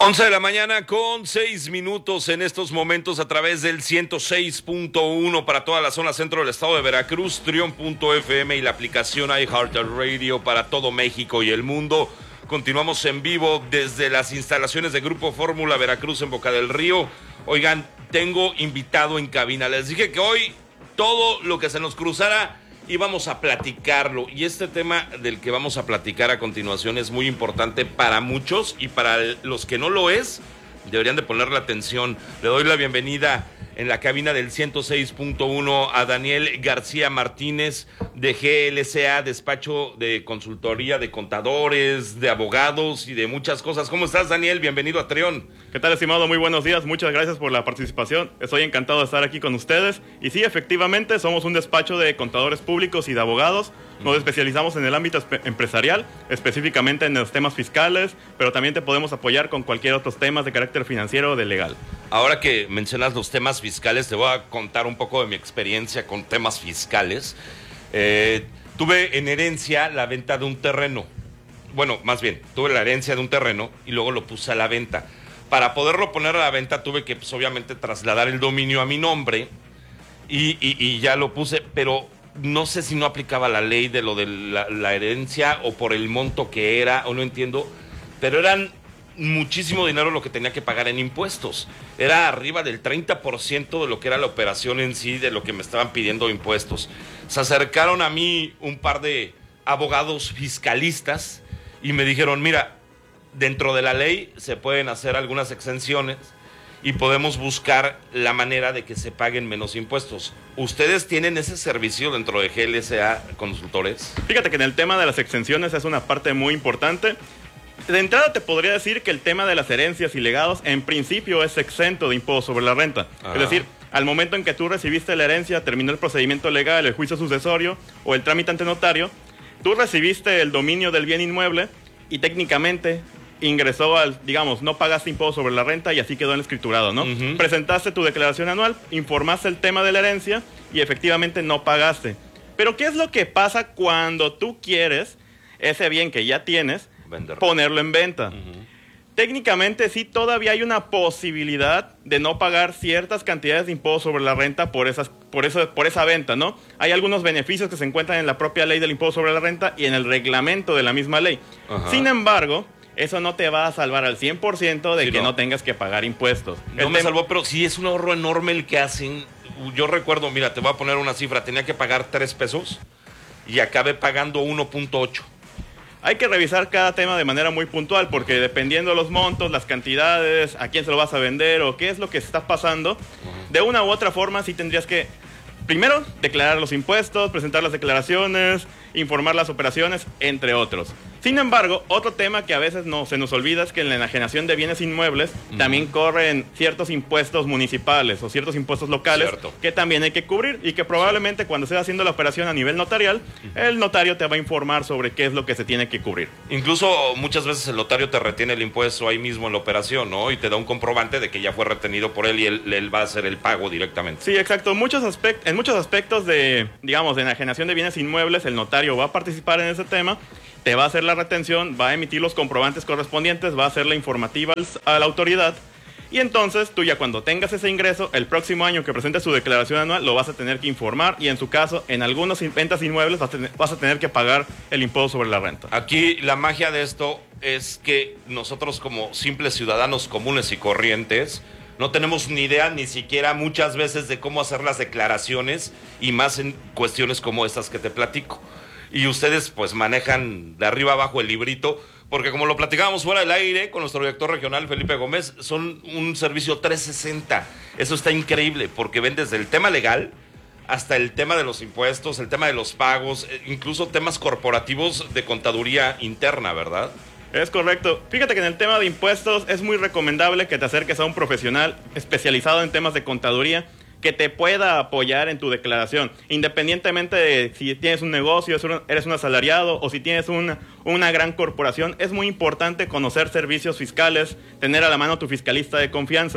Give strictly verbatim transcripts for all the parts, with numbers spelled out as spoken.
once de la mañana con seis minutos en estos momentos a través del ciento seis punto uno para toda la zona centro del estado de Veracruz, Trión punto F M y la aplicación iHeartRadio para todo México y el mundo. Continuamos en vivo desde las instalaciones de Grupo Fórmula Veracruz en Boca del Río. Oigan, tengo invitado en cabina. Les dije que hoy todo lo que se nos cruzara íbamos a platicarlo, y este tema del que vamos a platicar a continuación es muy importante para muchos, y para los que no lo es, deberían de ponerle atención. Le doy la bienvenida en la cabina del ciento seis punto uno a Daniel García Martínez de G L C A, despacho de consultoría de contadores, de abogados y de muchas cosas. ¿Cómo estás, Daniel? Bienvenido a Trión. ¿Qué tal, estimado? Muy buenos días. Muchas gracias por la participación. Estoy encantado de estar aquí con ustedes. Y sí, efectivamente, somos un despacho de contadores públicos y de abogados. Nos especializamos en el ámbito empresarial, específicamente en los temas fiscales, pero también te podemos apoyar con cualquier otros temas de carácter financiero o de legal. Ahora que mencionas los temas fiscales, te voy a contar un poco de mi experiencia con temas fiscales. Eh, tuve en herencia la venta de un terreno. Bueno, más bien, tuve la herencia de un terreno y luego lo puse a la venta. Para poderlo poner a la venta tuve que, pues, obviamente, trasladar el dominio a mi nombre y, y, y ya lo puse, pero no sé si no aplicaba la ley de lo de la, la herencia o por el monto que era, o no entiendo, pero eran muchísimo dinero lo que tenía que pagar en impuestos. Era arriba del treinta por ciento de lo que era la operación en sí, de lo que me estaban pidiendo impuestos. Se acercaron a mí un par de abogados fiscalistas y me dijeron, mira, dentro de la ley se pueden hacer algunas exenciones y podemos buscar la manera de que se paguen menos impuestos. ¿Ustedes tienen ese servicio dentro de G L C A Consultores? Fíjate que en el tema de las exenciones es una parte muy importante. De entrada te podría decir que el tema de las herencias y legados en principio es exento de impuesto sobre la renta. Ajá. Es decir, al momento en que tú recibiste la herencia, terminó el procedimiento legal, el juicio sucesorio o el trámite ante notario, tú recibiste el dominio del bien inmueble y técnicamente ingresó al, digamos, no pagaste impuesto sobre la renta y así quedó en escriturado, ¿no? Uh-huh. Presentaste tu declaración anual, informaste el tema de la herencia y efectivamente no pagaste. Pero ¿qué es lo que pasa cuando tú quieres ese bien que ya tienes Vender. ponerlo en venta? Uh-huh. Técnicamente sí todavía hay una posibilidad de no pagar ciertas cantidades de impuesto sobre la renta por esas, por eso, por esa venta, ¿no? Hay algunos beneficios que se encuentran en la propia ley del impuesto sobre la renta y en el reglamento de la misma ley. Uh-huh. Sin embargo, eso no te va a salvar al cien por ciento de sí, que no. no tengas que pagar impuestos. No el me tem- salvó, pero sí es un ahorro enorme el que hacen. Yo recuerdo, mira, te voy a poner una cifra, tenía que pagar tres pesos y acabé pagando uno punto ocho. Hay que revisar cada tema de manera muy puntual, porque dependiendo de los montos, las cantidades, a quién se lo vas a vender o qué es lo que está pasando, uh-huh. de una u otra forma sí tendrías que, primero, declarar los impuestos, presentar las declaraciones, informar las operaciones, entre otros. Sin embargo, otro tema que a veces no se nos olvida es que en la enajenación de bienes inmuebles uh-huh. también corren ciertos impuestos municipales o ciertos impuestos locales Cierto. que también hay que cubrir y que probablemente sí. cuando estés haciendo la operación a nivel notarial, uh-huh. el notario te va a informar sobre qué es lo que se tiene que cubrir. Incluso muchas veces el notario te retiene el impuesto ahí mismo en la operación, ¿no? Y te da un comprobante de que ya fue retenido por él y él, él va a hacer el pago directamente. Sí, exacto. Muchos aspect- en muchos aspectos de, digamos, de enajenación de bienes inmuebles, el notario va a participar en ese tema, te va a hacer la retención, va a emitir los comprobantes correspondientes, va a hacer la informativa a la autoridad y entonces tú ya cuando tengas ese ingreso, el próximo año que presentes tu declaración anual, lo vas a tener que informar y en su caso, en algunas ventas inmuebles vas a tener, vas a tener que pagar el impuesto sobre la renta. Aquí la magia de esto es que nosotros como simples ciudadanos comunes y corrientes no tenemos ni idea ni siquiera muchas veces de cómo hacer las declaraciones y más en cuestiones como estas que te platico. Y ustedes pues manejan de arriba abajo el librito, porque como lo platicábamos fuera del aire con nuestro director regional Felipe Gómez, son un servicio trescientos sesenta. Eso está increíble porque ven desde el tema legal hasta el tema de los impuestos, el tema de los pagos, incluso temas corporativos de contaduría interna, ¿verdad? Es correcto. Fíjate que en el tema de impuestos es muy recomendable que te acerques a un profesional especializado en temas de contaduría que te pueda apoyar en tu declaración, independientemente de si tienes un negocio, eres un asalariado o si tienes una, una gran corporación. Es muy importante conocer servicios fiscales, tener a la mano tu fiscalista de confianza.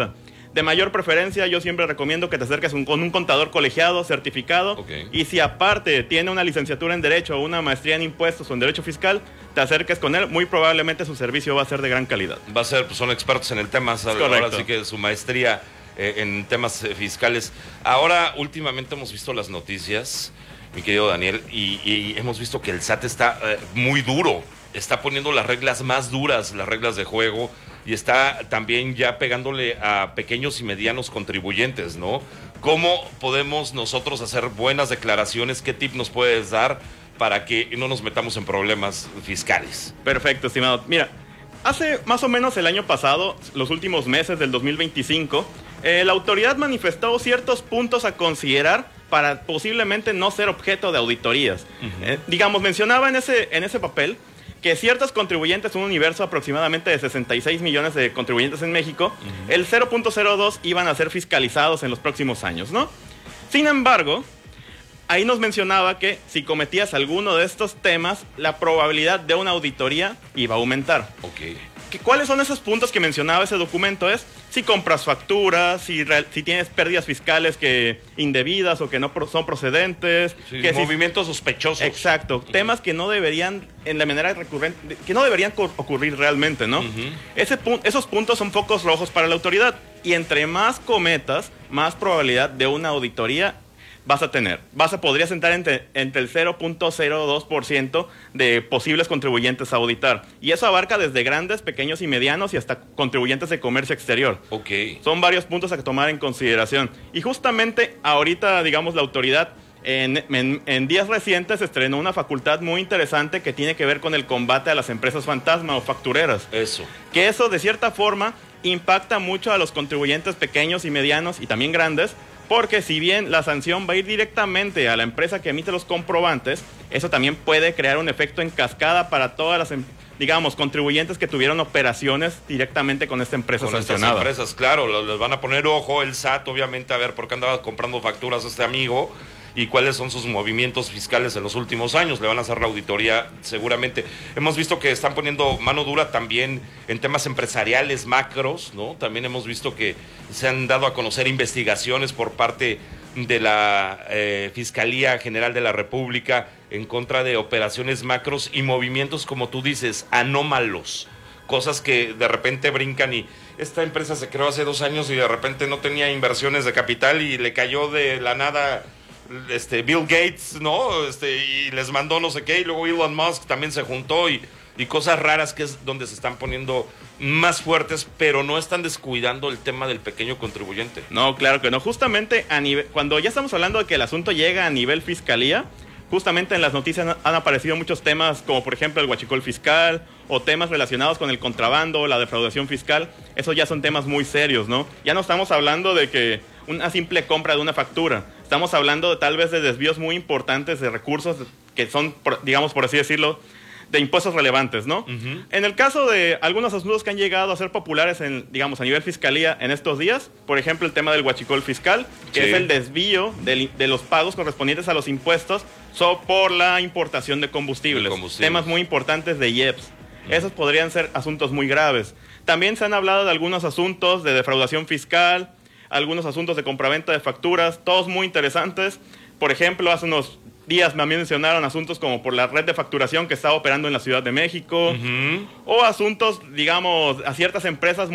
De mayor preferencia, yo siempre recomiendo que te acerques un, con un contador colegiado, certificado, Okay. y si aparte tiene una licenciatura en Derecho o una maestría en Impuestos o en Derecho Fiscal, te acerques con él, muy probablemente su servicio va a ser de gran calidad. Va a ser, pues son expertos en el tema, ahora correcto. sí que su maestría eh, en temas eh, fiscales. Ahora, últimamente hemos visto las noticias, mi querido Daniel, y, y hemos visto que el S A T está eh, muy duro, está poniendo las reglas más duras, las reglas de juego, y está también ya pegándole a pequeños y medianos contribuyentes, ¿no? ¿Cómo podemos nosotros hacer buenas declaraciones? ¿Qué tip nos puedes dar para que no nos metamos en problemas fiscales? Perfecto, estimado. Mira, hace más o menos el año pasado, los últimos meses del dos mil veinticinco, eh, la autoridad manifestó ciertos puntos a considerar para posiblemente no ser objeto de auditorías. Uh-huh. Eh, digamos, mencionaba en ese, en ese papel que ciertos contribuyentes, un universo aproximadamente de sesenta y seis millones de contribuyentes en México, uh-huh. el cero punto cero dos iban a ser fiscalizados en los próximos años, ¿no? Sin embargo, ahí nos mencionaba que si cometías alguno de estos temas, la probabilidad de una auditoría iba a aumentar. Okay. ¿Que ¿Cuáles son esos puntos que mencionaba ese documento? Es si compras facturas, si, re, si tienes pérdidas fiscales que indebidas o que no pro, son procedentes. Sí, que movimientos si, sospechosos. Exacto. Uh-huh. Temas que no deberían, en la manera recurrente, que no deberían ocurrir realmente, ¿no? Uh-huh. Ese pu esos puntos son focos rojos para la autoridad. Y entre más cometas, más probabilidad de una auditoría vas a tener. Vas a, podrías entrar entre, entre el cero punto cero dos por ciento de posibles contribuyentes a auditar. Y eso abarca desde grandes, pequeños y medianos y hasta contribuyentes de comercio exterior. Okay. Son varios puntos a tomar en consideración. Y justamente ahorita, digamos, la autoridad en, en, en días recientes estrenó una facultad muy interesante que tiene que ver con el combate a las empresas fantasma o factureras. Eso. Que eso, de cierta forma, impacta mucho a los contribuyentes pequeños y medianos y también grandes, porque si bien la sanción va a ir directamente a la empresa que emite los comprobantes, eso también puede crear un efecto en cascada para todas las, digamos, contribuyentes que tuvieron operaciones directamente con esta empresa con sancionada. Con estas empresas, claro, les van a poner ojo el S A T, obviamente, a ver por qué andaba comprando facturas a este amigo y cuáles son sus movimientos fiscales en los últimos años. Le van a hacer la auditoría seguramente. Hemos visto que están poniendo mano dura también en temas empresariales macros, ¿no? También hemos visto que se han dado a conocer investigaciones por parte de la eh, Fiscalía General de la República en contra de operaciones macros y movimientos, como tú dices, anómalos. Cosas que de repente brincan y esta empresa se creó hace dos años y de repente no tenía inversiones de capital y le cayó de la nada este Bill Gates, ¿no? Este, y les mandó no sé qué, y luego Elon Musk también se juntó y, y cosas raras, que es donde se están poniendo más fuertes, pero no están descuidando el tema del pequeño contribuyente. No, claro que no. Justamente a nivel, cuando ya estamos hablando de que el asunto llega a nivel fiscalía, justamente en las noticias han aparecido muchos temas como por ejemplo el huachicol fiscal o temas relacionados con el contrabando, la defraudación fiscal. Esos ya son temas muy serios, ¿no? Ya no estamos hablando de que una simple compra de una factura. Estamos hablando de tal vez de desvíos muy importantes de recursos que son, digamos, por así decirlo, de impuestos relevantes, ¿no? Uh-huh. En el caso de algunos asuntos que han llegado a ser populares, en, digamos, a nivel fiscalía en estos días, por ejemplo, el tema del huachicol fiscal, que sí. es el desvío de, de los pagos correspondientes a los impuestos so, por la importación de combustibles. de combustibles. Temas muy importantes de I E P S. Uh-huh. Esos podrían ser asuntos muy graves. También se han hablado de algunos asuntos de defraudación fiscal, algunos asuntos de compraventa de facturas, todos muy interesantes. Por ejemplo, hace unos días me mencionaron asuntos como por la red de facturación que estaba operando en la Ciudad de México, uh-huh. o asuntos, digamos, a ciertas empresas